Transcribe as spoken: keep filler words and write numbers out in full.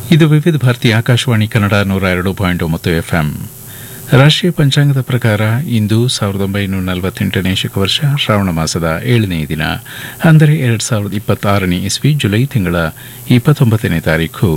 ಇದು ವಿವಿಧ ಭಾರತಿ ಆಕಾಶವಾಣಿ ಕನ್ನಡ ನೂರ ಎರಡು ಪಾಯಿಂಟ್ ಒಂಬತ್ತು ಎಫ್ಎಂ. ರಾಷ್ಟ್ರೀಯ ಪಂಚಾಂಗದ ಪ್ರಕಾರ ಇಂದು ಸಾವಿರದ ಒಂಬೈನೂರ ನಲವತ್ತೆಂಟನೇ ಶಕವರ್ಷ ಶ್ರಾವಣ ಮಾಸದ ಏಳನೇ ದಿನ, ಅಂದರೆ ಎರಡು ಸಾವಿರದ ಇಪ್ಪತ್ತಾರನೇ ಇಸ್ವಿ ಜುಲೈ ತಿಂಗಳ ಇಪ್ಪತ್ತೊಂಬತ್ತನೇ ತಾರೀಖು